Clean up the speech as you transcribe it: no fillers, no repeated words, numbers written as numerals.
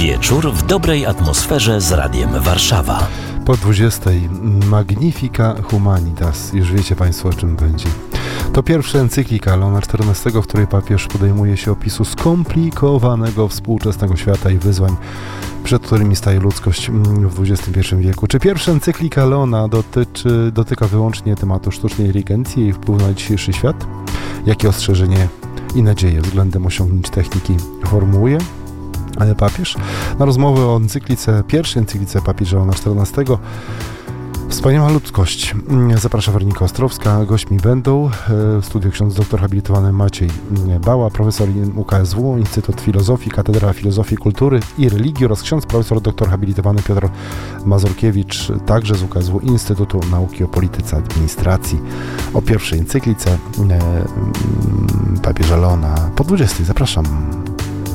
Wieczór w dobrej atmosferze z Radiem Warszawa. Po 20 Magnifica Humanitas. Już wiecie Państwo, o czym będzie. To pierwsza encyklika Leona XIV, w której papież podejmuje się opisu skomplikowanego współczesnego świata i wyzwań, przed którymi staje ludzkość w XXI wieku. Czy pierwsza encyklika Leona dotyka wyłącznie tematu sztucznej inteligencji i jej wpływu na dzisiejszy świat? Jakie ostrzeżenie i nadzieje względem osiągnięć techniki formułuje papież? Na rozmowę o pierwszej encyklice papieża Leona XIV Wspaniała ludzkość. Zaprasza Weronika Ostrowska. Gośćmi będą w studiu ksiądz doktor habilitowany Maciej Bała, profesor UKSW, Instytut Filozofii, Katedra Filozofii, Kultury i Religii oraz ksiądz profesor doktor habilitowany Piotr Mazurkiewicz, także z UKSW, Instytutu Nauki o Polityce Administracji. O pierwszej encyklice papieża Leona po 20. Zapraszam.